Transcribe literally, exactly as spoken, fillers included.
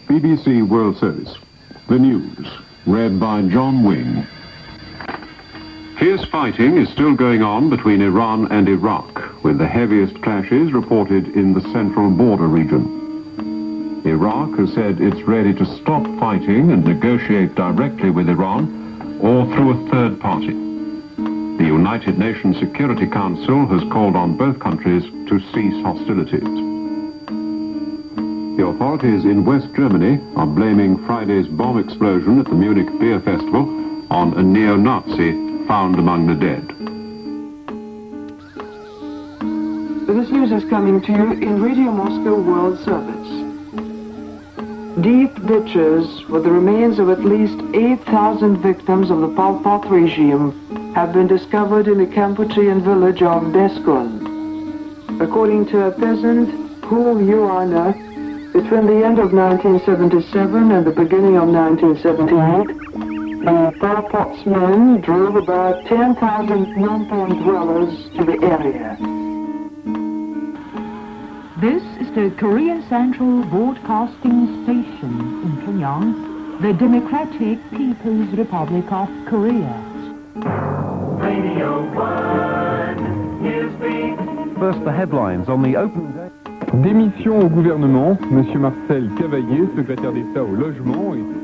B B C World Service. The news, read by John Wing. Fierce fighting is still going on between Iran and Iraq, with the heaviest clashes reported in the central border region. Iraq has said it's ready to stop fighting and negotiate directly with Iran or through a third party. The United Nations Security Council has called on both countries to cease hostilities. The authorities in West Germany are blaming Friday's bomb explosion at the Munich Beer Festival on a neo-Nazi found among the dead. This news is coming to you in Radio Moscow World Service. Deep ditches with the remains of at least eight thousand victims of the Pol Pot regime have been discovered in the Kampuchean village of Deskund. According to a peasant, Hul Yuana, between the end of nineteen seventy-seven and the beginning of nineteen seventy-eight, the Pol Pot's men drove about ten thousand Phnom Penh dwellers to the area. This is the Korea Central Broadcasting Station in Pyongyang, the Democratic People's Republic of Korea. Radio one, Newsbeat. First, the headlines on the open day. Démission au gouvernement, M. Marcel Cavaillé, secrétaire d'État au logement, et